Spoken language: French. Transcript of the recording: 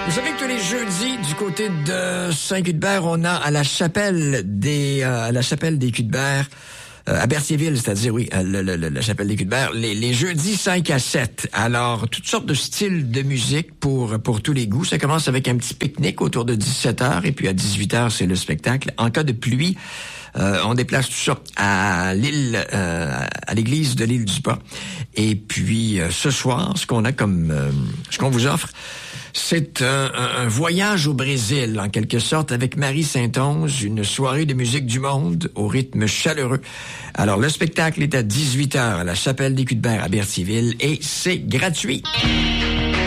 Vous savez que tous les jeudis, du côté de Saint-Cuthbert, on a à la chapelle des Cuthbert, à Berthierville, c'est-à-dire, oui, la chapelle des Cuthbert, les jeudis 5 à 7. Alors, toutes sortes de styles de musique pour tous les goûts. Ça commence avec un petit pique-nique autour de 17h, et puis à 18h, c'est le spectacle. En cas de pluie, on déplace tout ça à l'île, à l'église de l'île du Pas. Et puis, ce soir, ce qu'on vous offre, c'est un voyage au Brésil, en quelque sorte, avec Marie Saint-Onge, une soirée de musique du monde au rythme chaleureux. Alors, le spectacle est à 18h à la chapelle des Cuthbert à Berthierville et c'est gratuit.